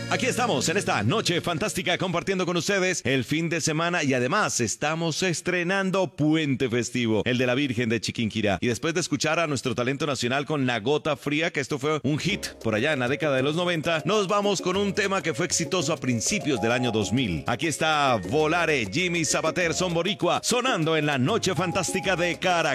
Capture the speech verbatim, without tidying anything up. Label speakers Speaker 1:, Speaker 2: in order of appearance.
Speaker 1: Aquí estamos en esta noche fantástica compartiendo con ustedes el fin de semana y además estamos estrenando Puente Festivo, el de la Virgen de Chiquinquirá. Y después de escuchar a nuestro talento nacional con La Gota Fría, que esto fue un hit por allá en la década de los noventa, nos vamos con un tema que fue exitoso a principios del año dos mil. Aquí está Volare, Jimmy Sabater, Son Boricua, sonando en la noche fantástica de Caracol.